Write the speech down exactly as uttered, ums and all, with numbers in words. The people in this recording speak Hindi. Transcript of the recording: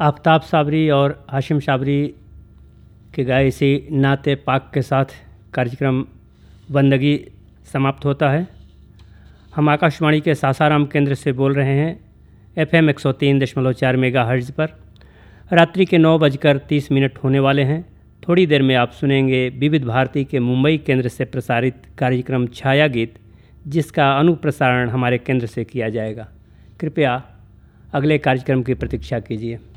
आफ्ताब साबरी और हाशिम साबरी के गाए इसी नाते पाक के साथ कार्यक्रम बंदगी समाप्त होता है। हम आकाशवाणी के सासाराम केंद्र से बोल रहे हैं एफ एम एक सौ तीन दशमलव चार मेगा हर्ट्ज पर। रात्रि के नौ बजकर तीस मिनट होने वाले हैं। थोड़ी देर में आप सुनेंगे विविध भारती के मुंबई केंद्र से प्रसारित कार्यक्रम छाया गीत, जिसका अनुप्रसारण हमारे केंद्र से किया जाएगा। कृपया अगले कार्यक्रम की प्रतीक्षा कीजिए।